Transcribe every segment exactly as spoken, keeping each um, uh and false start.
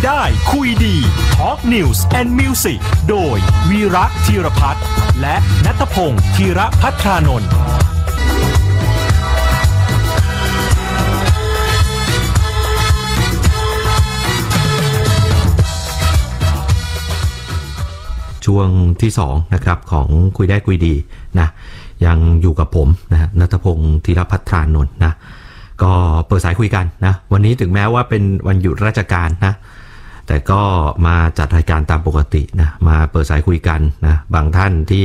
ได้คุยดี Talk News and Music โดยวีระธีรพัฒน์และณัฐพงศ์ธีรภัทรานนท์ช่วงที่สองนะครับของคุยได้คุยดีนะยังอยู่กับผมนะณัฐพงศ์ธีรภัทรานนท์นะก็เปิดสายคุยกันนะวันนี้ถึงแม้ว่าเป็นวันหยุดราชการนะแต่ก็มาจัดรายการตามปกตินะมาเปิดสายคุยกันนะบางท่านที่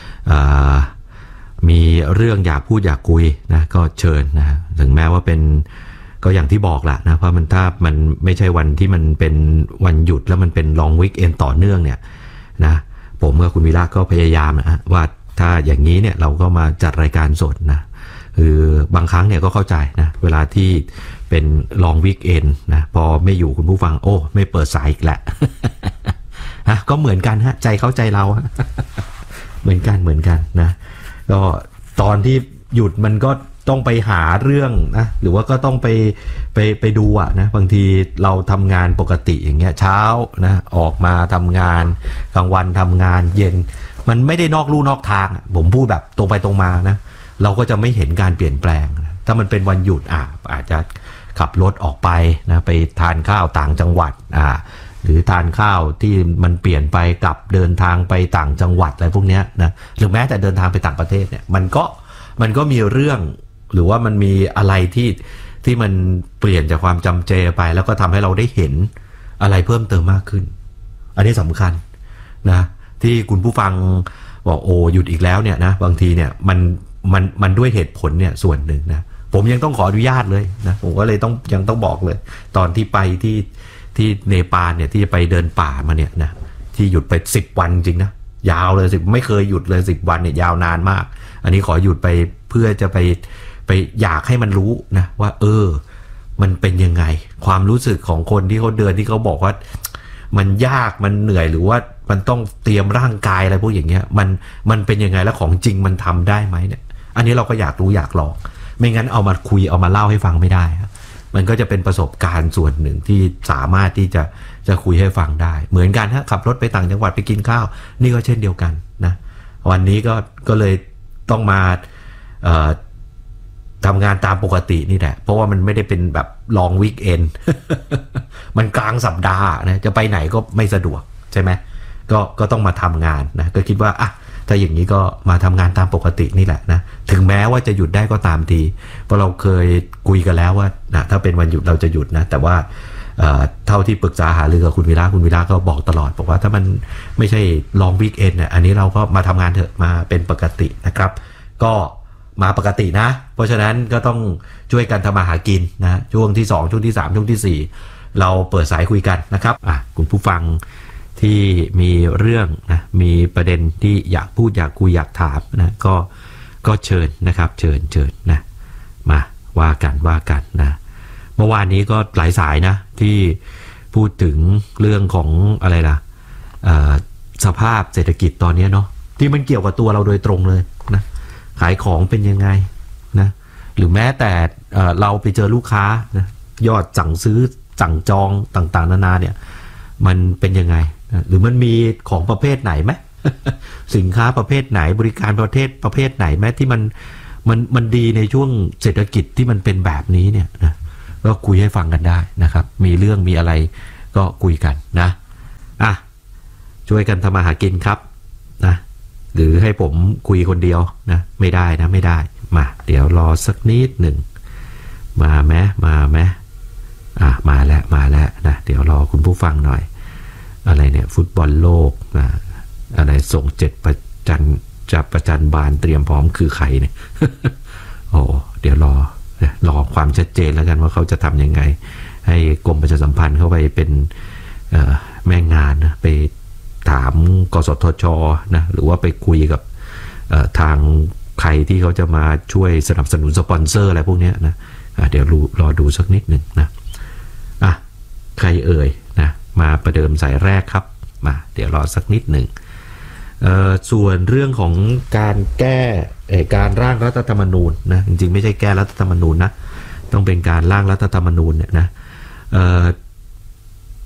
มีเรื่องอยากพูดอยากคุยนะก็เชิญนะถึงแม้ว่าเป็นก็อย่างที่บอกแหละนะเพราะมันถ้ามันไม่ใช่วันที่มันเป็นวันหยุดแล้วมันเป็นลองวีคเอนด์ต่อเนื่องเนี่ยนะผมกับคุณวิระก็พยายามนะว่าถ้าอย่างนี้เนี่ยเราก็มาจัดรายการสดนะคือบางครั้งเนี่ยก็เข้าใจนะเวลาที่เป็นลองวีคเอนด์นะพอไม่อยู่คุณผู้ฟังโอ้ไม่เปิดสายอีกแหละ ฮะก็เหมือนกันฮะใจเข้าใจเรา เหมือนกันเหมือนกันนะก็ตอนที่หยุดมันก็ต้องไปหาเรื่องนะหรือว่าก็ต้องไปไปไปดูอะนะบางทีเราทำงานปกติอย่างเงี้ยเช้านะออกมาทำงานกลางวันทำงานเย็นมันไม่ได้นอกลู่นอกทางผมพูดแบบตรงไปตรงมานะเราก็จะไม่เห็นการเปลี่ยนแปลงนะถ้ามันเป็นวันหยุดอ่ะอาจจะขับรถออกไปนะไปทานข้าวต่างจังหวัดอ่าหรือทานข้าวที่มันเปลี่ยนไปกับเดินทางไปต่างจังหวัดอะไรพวกเนี้ยนะหรือแม้แต่เดินทางไปต่างประเทศเนี่ยมันก็มันก็มีเรื่องหรือว่ามันมีอะไรที่ที่มันเปลี่ยนจากความจำเจไปแล้วก็ทำให้เราได้เห็นอะไรเพิ่มเติมมากขึ้นอันนี้สำคัญนะที่คุณผู้ฟังบอกโอ้หยุดอีกแล้วเนี่ยนะบางทีเนี่ยมันมันมันด้วยเหตุผลเนี่ยส่วนหนึ่งนะผมยังต้องขออนุญาตเลยนะผมก็เลยต้องยังต้องบอกเลยตอนที่ไปที่ที่เนปาลเนี่ยที่จะไปเดินป่ามาเนี่ยนะที่หยุดไปสิบวันจริงนะยาวเลยสิไม่เคยหยุดเลยสิบวันเนี่ยยาวนานมากอันนี้ขอหยุดไปเพื่อจะไปไปอยากให้มันรู้นะว่าเออมันเป็นยังไงความรู้สึกของคนที่เขาเดินที่เขาบอกว่ามันยากมันเหนื่อยหรือว่ามันต้องเตรียมร่างกายอะไรพวกอย่างเงี้ยมันมันเป็นยังไงแล้วของจริงมันทำได้ไหมเนี่ยอันนี้เราก็อยากรู้อยากลองไม่งั้นเอามาคุยเอามาเล่าให้ฟังไม่ได้มันก็จะเป็นประสบการณ์ส่วนหนึ่งที่สามารถที่จะจะคุยให้ฟังได้เหมือนกันฮะขับรถไปต่างจังหวัดไปกินข้าวนี่ก็เช่นเดียวกันนะวันนี้ก็ก็เลยต้องมาเอ่อทำงานตามปกตินี่แหละเพราะว่ามันไม่ได้เป็นแบบลองวีคเอนด์มันกลางสัปดาห์นะจะไปไหนก็ไม่สะดวกใช่ไหมก็ก็ต้องมาทำงานนะก็คิดว่าอ่ะถ้าอย่างนี้ก็มาทำงานตามปกตินี่แหละนะถึงแม้ว่าจะหยุดได้ก็ตามทีเพราะเราเคยคุยกันแล้วว่านะถ้าเป็นวันหยุดเราจะหยุดนะแต่ว่าเอ่อเท่าที่ปรึกษาหารือกับคุณวีระคุณวีระก็บอกตลอดบอกว่าถ้ามันไม่ใช่ลองวีคเอนด์เนี่ยอันนี้เราก็มาทำงานเถอะมาเป็นปกตินะครับก็มาปกตินะเพราะฉะนั้นก็ต้องช่วยกันทำมาหากินนะช่วงที่สองช่วงที่สามช่วงที่สี่เราเปิดสายคุยกันนะครับอ่ะคุณผู้ฟังที่มีเรื่องนะมีประเด็นที่อยากพูดอยากคุยอยากถามนะก็ก็เชิญนะครับเชิญเชิญนะมาว่ากันว่ากันนะเมื่อวานนี้ก็หลายสายนะที่พูดถึงเรื่องของอะไรล่ะสภาพเศรษฐกิจตอนนี้เนาะที่มันเกี่ยวกับตัวเราโดยตรงเลยนะขายของเป็นยังไงนะหรือแม้แต่เราไปเจอลูกค้านะยอดสั่งซื้อสั่งจองต่างๆนานาเนี่ยมันเป็นยังไงหรือมันมีของประเภทไหนไหม สินค้าประเภทไหนบริการประเภทประเภทไหนไหมที่มันมันมันดีในช่วงเศรษฐกิจที่มันเป็นแบบนี้เนี่ยนะก็คุยให้ฟังกันได้นะครับมีเรื่องมีอะไรก็คุยกันนะอ่ะช่วยกันทำมาหากินครับนะหรือให้ผมคุยคนเดียวนะไม่ได้นะไม่ได้มาเดี๋ยวรอสักนิดหนึ่งมาไหมมาไหมอ่ะมาแล้วมาแล้วนะเดี๋ยวรอคุณผู้ฟังหน่อยอะไรเนี่ยฟุตบอลโลกนะอะไรส่งเจ็ดประจันจะประจันบานเตรียมพร้อมคือใครเนี่ย โอ้เดี๋ยวรอรอความชัดเจนแล้วกันว่าเขาจะทำยังไงให้กรมประชาสัมพันธ์เข้าไปเป็นแม่งานนะไปถามกสทช.นะหรือว่าไปคุยกับทางใครที่เขาจะมาช่วยสนับสนุนสปอนเซอร์อะไรพวกนี้นะเดี๋ยวรอดูสักนิดหนึ่งนะอ่ะใครเอ่ยนะมาประเดิมสายแรกครับมาเดี๋ยวรอสักนิดหนึ่งส่วนเรื่องของการแก้การร่างรัฐธรรมนูญนะจริงๆไม่ใช่แก้รัฐธรรมนูญนะต้องเป็นการร่างรัฐธรรมนูญเนี่ยนะ เดี๋ยว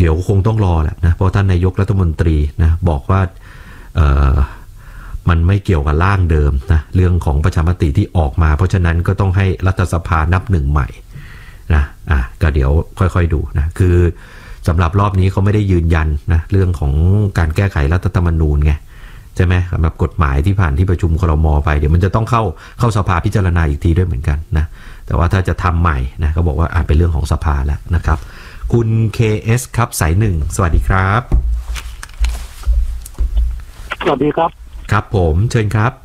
ดี๋ยวคงต้องรอแหละนะเพราะท่านนายกรัฐมนตรีนะบอกว่าเอ่อมันไม่เกี่ยวกับร่างเดิมนะเรื่องของประชามติที่ออกมาเพราะฉะนั้นก็ต้องให้รัฐสภานับหนึ่งใหม่นะอ่ะก็เดี๋ยวค่อยๆดูนะคือสำหรับรอบนี้เขาไม่ได้ยืนยันนะเรื่องของการแก้ไขรัฐธรรมนูญไงใช่ไหมสำหรับกฎหมายที่ผ่านที่ประชุมครม.ไปเดี๋ยวมันจะต้องเข้าเข้าสภาพิจารณาอีกทีด้วยเหมือนกันนะแต่ว่าถ้าจะทำใหม่นะเขาบอกว่าอ่ะเป็นเรื่องของสภาแล้วนะครับคุณ เค เอส ครับสายหนึ่งสวัสดีครับสวัสดีครับครับผมเชิญครับ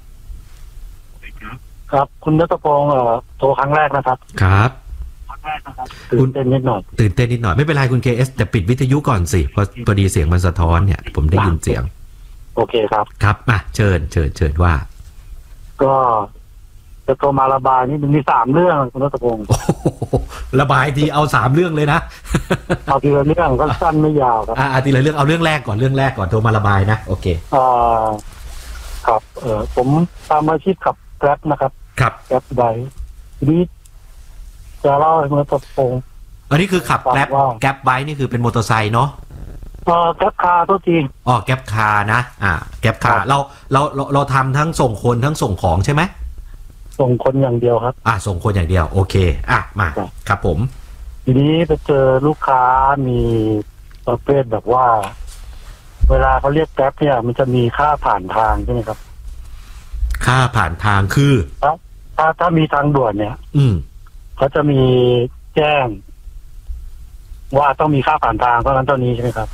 ครับคุณณัฐพงศ์เอ่อโทรครั้งแรกนะครับครับครั้งแรกนะครับตื่นเต้นนิดหน่อยตื่นเต้นนิดหน่อยไม่เป็นไรคุณ เค เอส แต่ปิดวิทยุก่อนสิเพราะพอดีเสียงมันสะท้อนเนี่ยผมได้ยินเสียงโอเคครับครับมาเชิญเชิญเชิญว่าก็จะโทรมาระบายนี่มันมีสามเรื่องคุณณัฐพงศ์ระบายทีเอาสามเรื่องเลยนะเอาทีละเรื่องก็สั้นไม่ยาวครับอ่าทีละเรื่องเอาเรื่องแรกก่อนเรื่องแรกก่อนโทรมาระบายนะโอเคอ่าครับเออผมทำอาชีพขับแกร็บนะครับครับแกร็บไบค์ทีนี้จะเล่าให้คุณณัฐพงศ์อันนี้คือขับแกร็บแกร็บไบค์นี่คือเป็นมอเตอร์ไซค์เนาะเออแกร็บคาร์ตัวจริงอ๋อแกร็บคาร์นะอ่าแกร็บคาร์เราเราเราเราทำทั้งส่งคนทั้งส่งของใช่ไหมส่งคนอย่างเดียวครับอ่าส่งคนอย่างเดียวโอเคอ่ะมาครับผมทีนี้ไปเจอลูกค้ามีประเภทแบบว่าเวลาเขาเรียกแกร็บเนี่ยมันจะมีค่าผ่านทางใช่ไหมครับค่าผ่านทางคือถ้าถ้าถ้ามีทางด่วนเนี่ยอืมเขาจะมีแจ้งว่าต้องมีค่าผ่านทางเท่านั้นเท่านี้ใช่ไหมครับ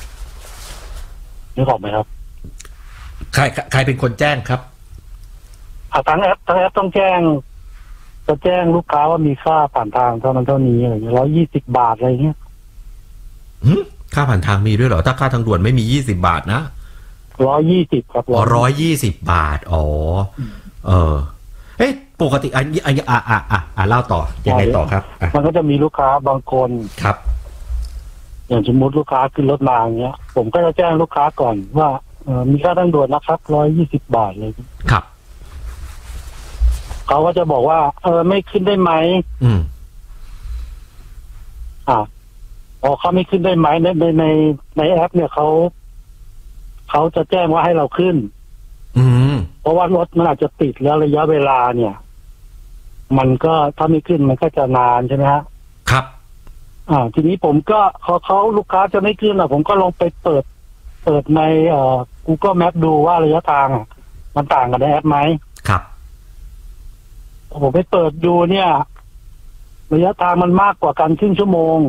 นึกออกไหมครับใครใครเป็นคนแจ้งครับทางแอปทางแอปต้องแจ้งจะแจ้งลูกค้าว่ามีค่าผ่านทางเท่านั้นเท่านี้อะไรเงี้ยร้อยยี่สิบบาทอะไรเงี้ยค่าผ่านทางมีด้วยเหรอถ้าค่าทางด่วนไม่มียี่สิบบาทนะร้อยยี่สิบครับอ๋อร้อยยี่สิบบาทอ๋อเออเอ๊ะปกติอันนี้อันนี้อ่ะอ่ะอ่ะอ่ะเล่าต่อยังไงต่อครับมันก็จะมีลูกค้าบางคนครับอย่างสมมติลูกค้าขึ้นรถมาอย่างเงี้ยผมก็จะแจ้งลูกค้าก่อนว่าเออมีค่าทางด่วนนะครับร้อยยี่สิบบาทเลยครับเขาก็จะบอกว่าเออไม่ขึ้นได้ไหมอืมอ่าพอเขาไม่ขึ้นได้ไหมในในในในแอปเนี่ยเขาเขาจะแจ้งว่าให้เราขึ้นอืมเพราะว่ารถมันอาจจะติดแล้วระยะเวลาเนี่ยมันก็ถ้าไม่ขึ้นมันก็จะนานใช่ไหมฮะครับอ่าทีนี้ผมก็เขาเขาลูกค้าจะไม่ขึ้นอ่ะผมก็ลองไปเปิดเปิดในเอ่อ Google Map ดูว่าระยะทางอ่ะมันต่างกันในแอปไหมครับผมไปเปิดดูเนี่ยระยะทางมันมากกว่ากันครึ่งชั่วโมง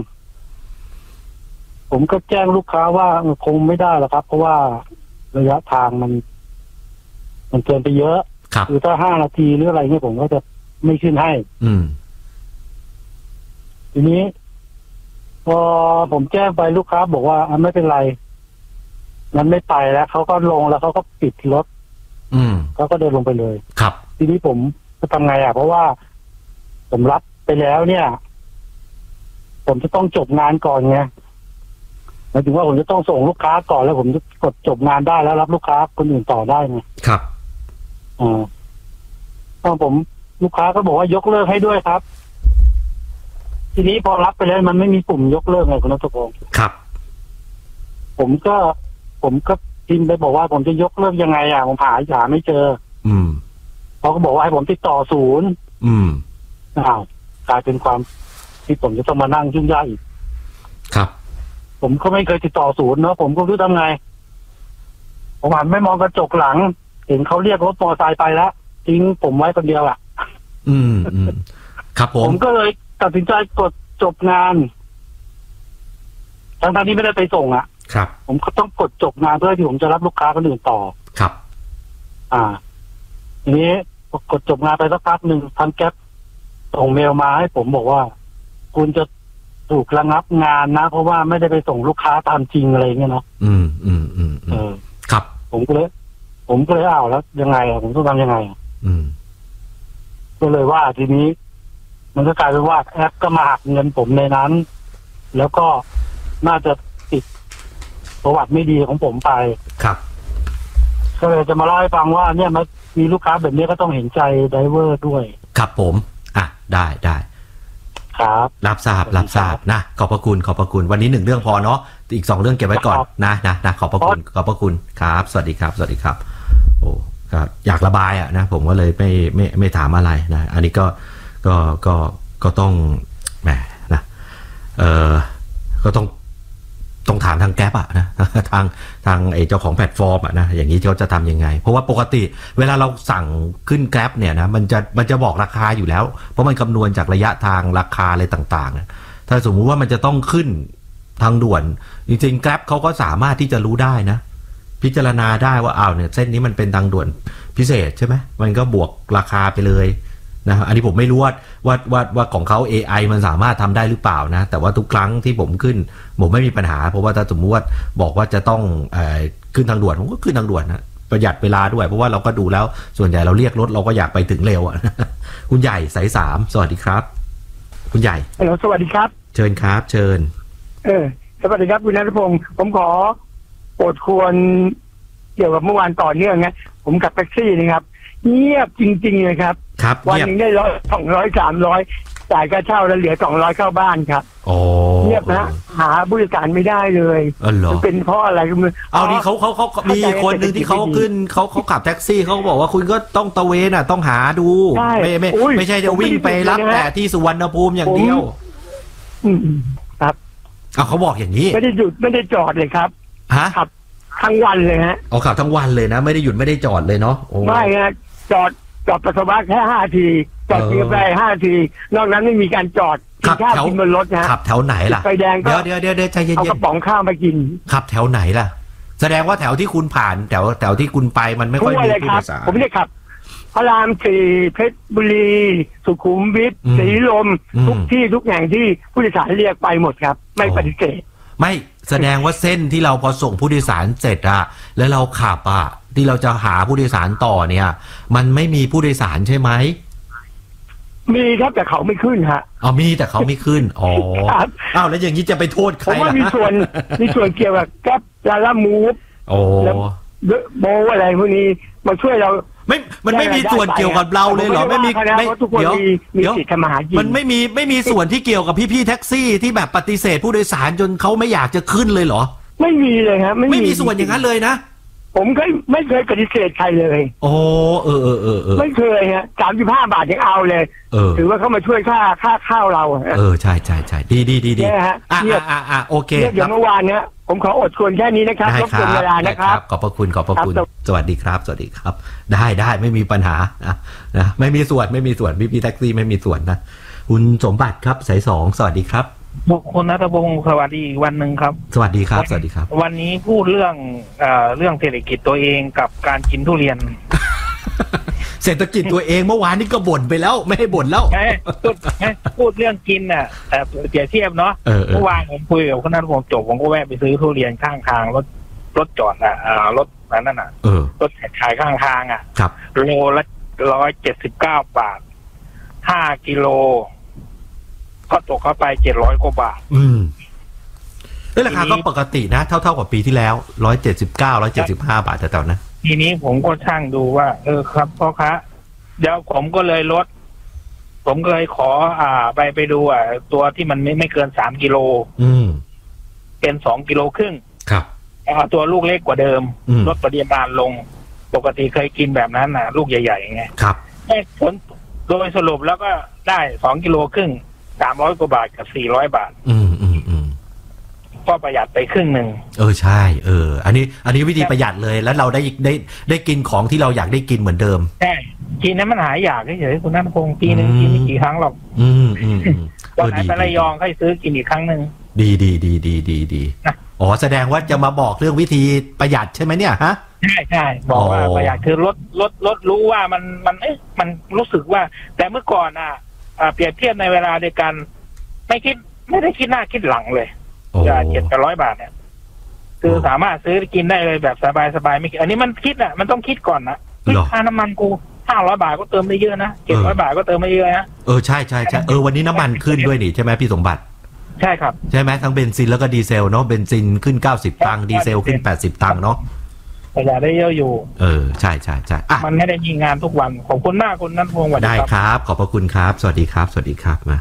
ผมก็แจ้งลูกค้าว่าคงไม่ได้หรอกครับเพราะว่าระยะทางมันมันเกินไปเยอะคือถ้าห้านาทีหรืออะไรเงี้ยผมก็จะไม่ขึ้นให้อืมทีนี้พอผมแจ้งไปลูกค้าบอกว่าอ่ะไม่เป็นไรงั้นไม่ไปแล้วเขาก็ลงแล้วเขาก็ปิดรถอืมเขาก็เดินลงไปเลยครับทีนี้ผมจะทำไงอ่ะเพราะว่าผมรับไปแล้วเนี่ยผมจะต้องจบงานก่อนไงหมายถึงว่าผมจะต้องส่งลูกค้าก่อนแล้วผมจะกดจบงานได้แล้วรับลูกค้าคนอื่นต่อได้ไงครับอ่าตอนผมลูกค้าก็บอกว่ายกเลิกให้ด้วยครับทีนี้พอรับไปแล้วมันไม่มีปุ่มยกเลิกไงคุณณัฐพงศ์ครับผมก็ผมก็พิมพ์ไปบอกว่าผมจะยกเลิกยังไงอ่ะผมหาหาไม่เจออืมเขาก็บอกว่าให้ผมติดต่อศูนย์อืมอ้าวกลายเป็นความที่ผมจะต้องมานั่งยุ่งยากอีกครับผมก็ไม่เคยติดต่อศูนย์เนาะผมก็รู้ทำไงผมหันไม่มองกระจกหลังเห็นเขาเรียกรถมอเตอร์ไซค์ไปแล้วทิ้งผมไว้คนเดียวอ่ะอืมอืมครับผมผมก็เลยตัดสินใจกดจบงานทั้งๆที่ไม่ได้ไปส่งอ่ะครับผมก็ต้องกดจบงานเพื่อที่ผมจะรับลูกค้าคนอื่นต่อครับอ่าทีนี้กดจบงานไปสักพักหนึ่งทางแก๊ปส่งเมลมาให้ผมบอกว่าคุณจะถูกระงับงานนะเพราะว่าไม่ได้ไปส่งลูกค้าตามจริงอะไรเงี้ยเนาะอืมอืมอืมเออครับผมก็เลยผมก็เลยอ้าวแล้วยังไงอ่ะผมต้องทำยังไงอืมก็เลยว่าทีนี้มันก็กลายเป็นว่าแอปก็มาหักเงินผมในนั้นแล้วก็น่าจะติดประวัติไม่ดีของผมไปครับก็เลยจะมาเล่าให้ฟังว่าเนี่ยมันมีลูกค้าแบบนี้ก็ต้องเห็นใจไดเวอร์ด้วยครับผมอ่ะได้ได้คครับรับทราบรับทราบนะขอบพระคุณขอบพระคุณวันนี้หนึ่งเรื่องพอเนาะอีกสองเรื่องเก็บไว้ก่อนนะนะนะขอบพระคุณขอบพระคุณครับสวัสดีครับสวัสดีครับโอ้ก็อยากระบายอ่ะนะผมก็เลยไม่ไม่ไม่ถามอะไรนะอันนี้ก็ก็ก็ก็ต้องแหมนะเออก็ต้องต้องถามทางแก๊ปอ่ะนะทางทางไอ้เจ้าของแพลตฟอร์มอ่ะนะอย่างนี้เขาจะทำยังไงเพราะว่าปกติเวลาเราสั่งขึ้นแก๊ปเนี่ยนะมันจะมันจะบอกราคาอยู่แล้วเพราะมันคำนวณจากระยะทางราคาอะไรต่างๆถ้าสมมุติว่ามันจะต้องขึ้นทางด่วนจริงๆแก๊ปเขาก็สามารถที่จะรู้ได้นะพิจารณาได้ว่าอ้าวเนี่ยเส้นนี้มันเป็นทางด่วนพิเศษใช่ไหมมันก็บวกราคาไปเลยนะอันนี้ผมไม่รู้ว่าว่าว่าว่าของเขา เอ ไอ มันสามารถทำได้หรือเปล่านะแต่ว่าทุกครั้งที่ผมขึ้นผมไม่มีปัญหาเพราะว่าถ้าสมมติว่าบอกว่าจะต้องเอ่อขึ้นทางด่วนผมก็ขึ้นทางด่วนนะประหยัดเวลาด้วยเพราะว่าเราก็ดูแล้วส่วนใหญ่เราเรียกรถเราก็อยากไปถึงเร็วอ่ะ คุณใหญ่สายสามสวัสดีครับคุณใหญ่ฮัลโหลสวัสดีครับเชิญครับเชิญเออสวัสดีครับคุณณัฐพงศ์ผมขอโปรดควรเกี่ยวกับเมื่อวานต่อเนื่องนะผมขับแท็กซี่นะครับเงียบจริงๆเลยครับวันหนึ่งได้ร้อยสองร้อยสามร้อยจ่ายค่าเช่าแล้วเหลือสองร้อยเข้าบ้านครับเงียบนะหาบริการไม่ได้เลยมันเป็นเพราะอะไรกันเอานี่เขาเขาเขามีคนหนึ่งที่เขาขึ้นเขาเขาขับแท็กซี่เขาบอกว่าคุณก็ต้องตะเวนอ่ะต้องหาดูไม่ไม่ไม่ใช่จะวิ่งไปรับแต่ที่สุวรรณภูมิอย่างเดียวอืมครับเอาเขาบอกอย่างนี้ไม่ได้หยุดไม่ได้จอดเลยครับฮะขับทั้งวันเลยฮะเอาขับทั้งวันเลยนะไม่ได้หยุดไม่ได้จอดเลยเนาะไม่ฮะจอดจอดปัสสาวะแค่ห้าทีจอดเพียงแค่ห้าทีนอกนั้นไม่มีการจอดกินข้าวกินบนรถนะขับแถวไหนล่ะไฟแดงก็เดี๋ยวเดี๋ยวเดี๋ยวใจเย็นๆเอากระป๋องข้าวมากินขับแถวไหนล่ะแสดงว่าแถวที่คุณผ่านแถวแถวที่คุณไปมันไม่ค่อยมีผู้โดยสารผมไม่ได้ขับพระรามสี่เพชรบุรีสุขุมวิทศรีลมทุกที่ทุกแห่งที่ผู้โดยสารเรียกไปหมดครับไม่ปฏิเสธไม่แสดงว่าเส้นที่เราพอส่งผู้โดยสารเสร็จอะแล้วเราขับอะที่เราจะหาผู้โดยสารต่อเนี่ยมันไม่มีผู้โดยสารใช่ไหมมีครับแต่เขาไม่ขึ้นฮะอ๋อมีแต่เขาไม่ขึ้นอ๋ออ้าวแล้วอย่างนี้จะไปโทษใครล่ะผมว่ามีส่วนมีส่วนเกี่ยวกับแก๊ปลาล่ามูฟโอ้โบอะไรพวกนี้มาช่วยเราไม่มันไม่มีส่วนเกี่ยวกับเราเลยเหรอไม่มีไม่เดี๋ยวเดี๋ยวมันไม่มีไม่มีส่วนที่เกี่ยวกับพี่ๆแท็กซี่ที่แบบปฏิเสธผู้โดยสารจนเขาไม่อยากจะขึ้นเลยเหรอไม่มีเลยครับไม่มีส่วนอย่างนั้นเลยนะผมก็ไม่เคยปฏิเสธใครเลยโอ้เออเออเออเออไม่เคยฮะสามสิบห้าบาทยังเอาเลยถือว่าเขามาช่วยค่าค่าข้าวเราเออใช่ใช่ใช่ดีดีดีดีอ่ะอ่ะอ่ะโอเคเดี๋ยวเมื่อวานเนี้ยผมขออดควรแค่นี้นะครับรบกวนเวลานะครับขอบพระคุณขอบพระคุณสวัสดีครับสวัสดีครับได้ได้ไม่มีปัญหานะนะไม่มีส่วนไม่มีส่วนพี่พี่แท็กซี่ไม่มีส่วนนะคุณสมบัติครับสายสองสวัสดีครับคุณณัฐพงศ์สวัสดีอีกวันหนึ่งครับสวัสดีครับสวัสดีครับวันนี้พูดเรื่องเอ่อเรื่องเศรษฐกิจตัวเองกับการกินทุเรียนเศรษฐกิจตัวเองเมื่อวานนี้ก็บ่นไปแล้วไม่ให้บ่นแล้วพูดพูดเรื่องกินน่ะแต่เปรียบเทียบเนาะเมื่อวานผมคุยกับคุณณัฐพงศ์จบผมก็แวะไปซื้อทุเรียนข้างทางรถรถจอดอ่ะรถนั่นน่ะรถขายข้างทางอ่ะโลละร้อยเจ็ดสิบเก้าบาทห้ากิโลก็ตกเข้าไปเจ็ดร้อยกว่าบาทอืมราคาก็ปกตินะเท่าๆกับปีที่แล้วร้อยเจ็ดสิบเก้าร้อยเจ็ดสิบห้าบาทแต่ตอนนั้นทีนี้ผมก็ช่างดูว่าเออครับพ่อค้าเดี๋ยวผมก็เลยลดผมก็เลยขออ่าไปไปดูอ่ะตัวที่มันไม่ไม่เกินสามกิโลอืมเป็นสองกิโลครึ่งครับเอาตัวลูกเล็กกว่าเดิมลดปริมาณลงปกติเคยกินแบบนั้นน่ะลูกใหญ่ๆไงครับผลโดยสรุปแล้วก็ได้สองกิโลครึ่งสามร้อยกว่าบาทกับสี่ร้อยบาทอืมอืมอืมก็ประหยัดไปครึ่งหนึ่งเออใช่เอออันนี้อันนี้วิธีประหยัดเลยแล้วเราได้ได้ได้กินของที่เราอยากได้กินเหมือนเดิมใช่กินนั้นมันหายอยากเฉยๆคุณณัฐพงศ์ปีนึงกินไม่กี่ครั้งหรอกอืมอืมตอนไหนไประยองให้ซื้อกินอีกครั้งหนึ่งดีดีดีดีดีดีอ๋อแสดงว่าจะมาบอกเรื่องวิธีประหยัดใช่ไหมเนี่ยฮะใช่ใช่บอกว่าประหยัดคือลดลดลดรู้ว่ามันมันเอ๊ะมันรู้สึกว่าแต่เมื่อก่อนอ่ะเปรียบเทียบในเวลาเดียวกันไม่คิดไม่ได้คิดหน้าคิดหลังเลยจะเจ็ดกับร้อยบาทเนี่ยคือสามารถซื้อกินได้เลยแบบสบายๆไม่คิดอันนี้มันคิดอ่ะมันต้องคิดก่อนนะค่าน้ำมันกูห้าร้อยบาทก็เติมได้เยอะนะเจ็ดร้อยบาทก็เติมได้เยอะนะเออใช่ใช่ใช่เออวันนี้น้ำมันขึ้นด้วยนี่ใช่ไหมพี่สมบัติใช่ครับใช่ไหมทั้งเบนซินแล้วก็ดีเซลเนาะเบนซินขึ้นเก้าสิบตังค์ดีเซลขึ้นแปดสิบตังค์เนาะประหยัดได้เยอะอยู่เออใช่ใช่ใช่มันไม่ได้มีงานทุกวันขอบคุณมากคุณณัฐพงศ์สวัสดีครับได้ครับขอบพระคุณครับสวัสดีครับสวัสดีครับมา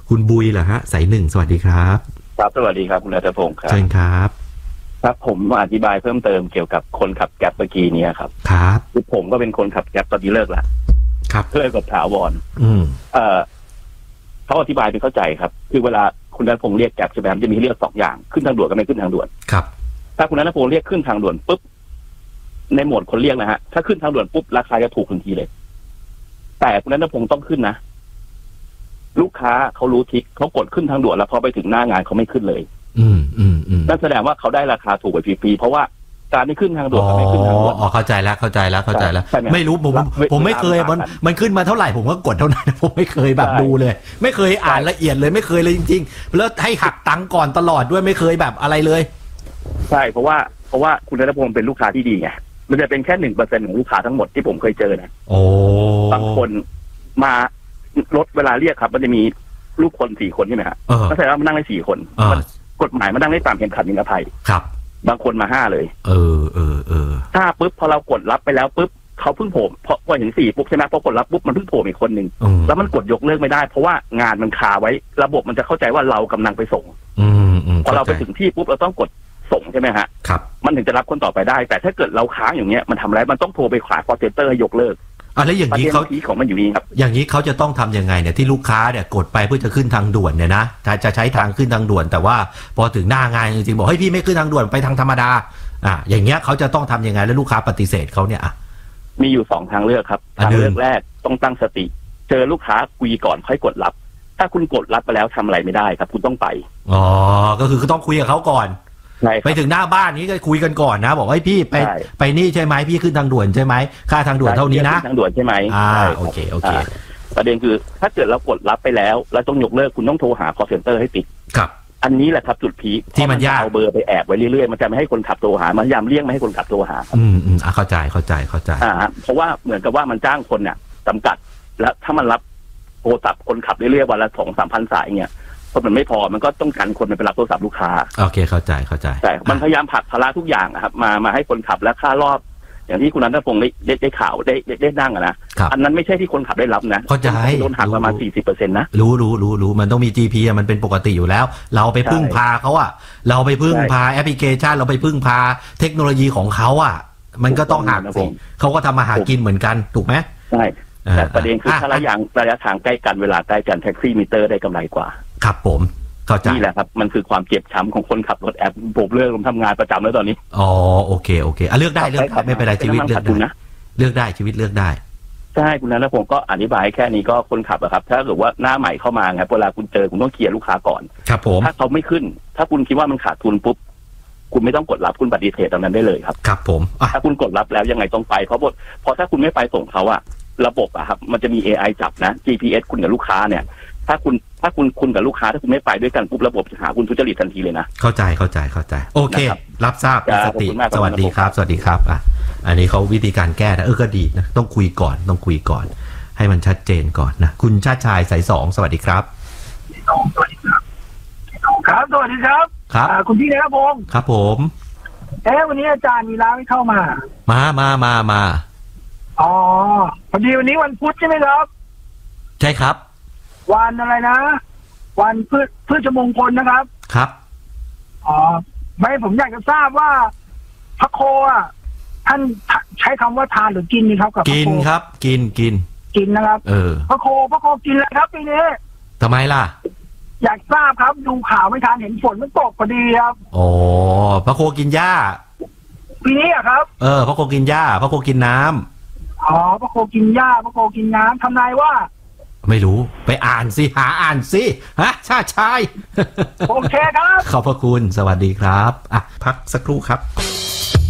คุณบุยเหรอฮะสายหนึ่งสวัสดีครับครับสวัสดีครับคุณณัฐพงศ์ครับเชิญครับครับผมมาอธิบายเพิ่มเติมเกี่ยวกับคนขับแก๊ปเมื่อกี้นี้ครับครับคือผมก็เป็นคนขับแก๊ปตอนนี้เลิกแล้วครับเลิกกับถาวรอืมเอ่อเขาอธิบายเป็นเข้าใจครับคือเวลาคุณณัฐพงศ์เรียกแก๊ปใช่ไหมครับจะมีเรียกสองอย่างขึ้นทางด่วนกับไม่ขึ้นทางด่วนครับถ้าคุณณัฐพงศ์เรียกขึ้นทางด่วนปุ๊บในโหมดคนเรียกนะฮะถ้าขึ้นทางด่วนปุ๊บราคาจะถูกทันทีเลยแต่คุณณัฐพงศ์ต้องขึ้นนะลูกค้าเขารู้ทิกเขากดขึ้นทางด่วนแล้วพอไปถึงหน้างานเขาไม่ขึ้นเลยอืมอืมอืมนั่นแสดงว่าเขาได้ราคาถูกไปฟรีๆเพราะว่าการที่ขึ้นทางด่วนกับไม่ขึ้นทางด่วนอ๋อเข้าใจแล้วเข้าใจแล้วเข้าใจแล้วไม่รู้ผมผมไม่เคยมันมันขึ้นมาเท่าไหร่ผมก็กดเท่านั้นผมไม่เคยแบบดูเลยไม่เคยอ่านละเอียดเลยไม่เคยเลยจริงๆแล้วให้หักตังค์ก่อนตลอดด้วยไม่เคยแบบอะไรเลยใช่เพราะว่าเพราะว่าคุณณัฐพงศ์เป็นลูกค้าที่ดีไงมันจะเป็นแค่หนึ่งเปอร์เซ็นต์ของลูกค้าทั้งหมดที่ผมเคยเจอนะโอ้บางคนมารถเวลาเรียกครับมันจะมีลูกคนสี่คนใช่ไหมฮะก็แสดงว่ามันนั่งได้สี่คนกฎหมายมันนั่งได้ตามเข็มขัดนิรภัยครับบางคนมาห้าเลยเออเออเออถ้าปุ๊บพอเรากดรับไปแล้วปุ๊บเขาเพิ่งโผล่พอพอถึงสี่ปุ๊บใช่ไหมพอกดรับปุ๊บมันเพิ่งโผล่อีกคนหนึ่งแล้วมันกดยกเลิกไม่ได้เพราะว่างานมันคาไว้ระบบมันจะเข้าใจว่าเรากำลังไปส่งพอเราไปถึงที่ปุ๊บเราต้องกดส่งใช่ไหมฮะครับมันถึงจะรับคนต่อไปได้แต่ถ้าเกิดเราค้างอย่างเงี้ยมันทำอะไรมันต้องโทรไปขวาคอเซ็นเตอร์ให้ยกเลิกอ่ะแล้วอย่างนี้เขาของมันอยู่นี่ครับอย่างนี้เขาจะต้องทำยังไงเนี่ยที่ลูกค้าเนี่ยกดไปเพื่อจะขึ้นทางด่วนเนี่ยนะจะใช้ทางขึ้นทางด่วนแต่ว่าพอถึงหน้างานจริงๆบอกเฮ้ยพี่ไม่ขึ้นทางด่วนไปทางธรรมดาอ่ะอย่างเงี้ยเขาจะต้องทำยังไงแล้วลูกค้าปฏิเสธเขาเนี่ยอ่ะมีอยู่สองทางเลือกครับทางเลือกแรกต้องตั้งสติเจอลูกค้าคุยก่อนค่อยกดรับถ้าคุณกดรับไปแล้วทำอะไรไม่ได้ครับคุณต้องไปอ๋อก็คือต้องคุยกับเขาก่อนไปถึงหน้าบ้านนี้ก็คุยกันก่อนนะบอกว่าพี่ไปไปนี่ใช่ไหมพี่ขึ้นทางด่วนใช่ไหมค่าทางด่วนเท่านี้นะทางด่วนใช่ไหมอ่าโอเคโอเคประเด็นคือถ้าเกิดเรากดรับไปแล้วแล้วต้องยกเลิกคุณต้องโทรหา call center ให้ติดครับอันนี้แหละครับจุดพีคที่มันยากเอาเบอร์ไปแอบไว้เรื่อยๆมันจะไม่ให้คนขับโทรหามันพยายามเลี่ยงไม่ให้คนขับโทรหาอืมอืมอ่ะเข้าใจเข้าใจเข้าใจอ่าเพราะว่าเหมือนกับว่ามันจ้างคนเนี่ยจำกัดแล้วถ้ามันรับโทรศัพท์คนขับเรื่อยๆวันละสองสามพันสายเนี่ยเพราะมันไม่พอมันก็ต้องการคนไปรับโทรศัพท์ลูกค้าโอเคเข้าใจเข้าใจใช่มันพยายามผลักภาระทุกอย่างครับมามาให้คนขับและค่ารอบอย่างที่คุณณัฐพงศ์ได้ได้ได้ข่าวได้ได้นั่งอะนะอันนั้นไม่ใช่ที่คนขับได้รับนะเข้าใจโดนหักประมาณ สี่สิบเปอร์เซ็นต์ นะรู้รู้รู้รู้มันต้องมี จี พี อ่ะมันเป็นปกติอยู่แล้วเราไปพึ่งพาเขาอ่ะเราไปพึ่งพาแอปพลิเคชันเราไปพึ่งพาเทคโนโลยีของเขาอ่ะมันก็ต้องหักสิเขาก็ทำมาหากินเหมือนกันถูกไหมใช่แต่ประเด็นคือถ้าระยะระยะทางใกล้กันเวลาใกล้กันแท็กซี่มิเตอร์ได้กำไรกว่าครับผมนี่แหละครับมันคือความเจ็บช้ำของคนขับรถแอปผมเลิกผมทำงานประจำแล้วตอนนี้อ๋อโอเคโอเคอ่ะเลือกได้เลือกไม่เป็นไรชีวิตเลือกได้นะเลือกได้ชีวิตเลือกได้ใช่คุณณัฐพงศ์ก็อธิบายแค่นี้ก็คนขับอะครับถ้าเกิดว่าหน้าใหม่เข้ามาไงเวลาคุณเจอคุณต้องเคลียร์ลูกค้าก่อนครับผมถ้าเขาไม่ขึ้นถ้าคุณคิดว่ามันขาดทุนปุ๊บคุณไม่ต้องกดรับคุณปฏิเสธตรงนั้นได้เลยครับครับผมถ้าคุณกดรับแล้วยังไงต้องไปเพราะเพราะถ้าคุณไม่ไปส่งเขาอะระบบอะครับมันจะมี เอ ไอ จับนะ จี พี เอส คุณกับลูกค้าเนี่ยถ้าคุณถ้าคุณคุณกับลูกค้าถ้าคุณไม่ไปด้วยกันปุ๊บระบบจะหาคุณทุจริตทันทีเลยนะเข้าใจเข้าใจเข้าใจโอเครับทราบสติสวัสดีครับสวัสดีครับอ่ะอันนี้เขาวิธีการแก้นะเออก็ดีนะต้องคุยก่อนต้องคุยก่อนให้มันชัดเจนก่อนนะคุณชาติชายสายสองสวัสดีครับสวัสดีครับครับสวัสดีครับครับคุณพี่นะครับผมครับผมเอ๊ะวันนี้อาจารย์มีร้านไม่เข้ามามามามามาอ๋อพอดีวันนี้วันพุธใช่ไหมครับใช่ครับวันอะไรนะวันพืชพืชมงคลนะครับครับอ๋อไม่ผมอยากจะทราบว่าพระโคอ่ะท่านใช้คำว่าทานหรือกินนี่ครับกับกินครับกินกินกินนะครับเออพระโคพระโคกินอะไรครับปีนี้ทำไมล่ะอยากทราบครับดูข่าวไม่ทันเห็นฝนมันตกพอดีครับอ๋อพระโคกินหญ้าปีนี้อะครับเออพระโคกินหญ้าพระโคกินน้ำอ๋อพระโคกินหญ้าพระโคกินน้ำทำนายว่าไม่รู้ไปอ่านสิหาอ่านสิฮะชาติชายโอเคครับขอบพระคุณสวัสดีครับอ่ะพักสักครู่ครับ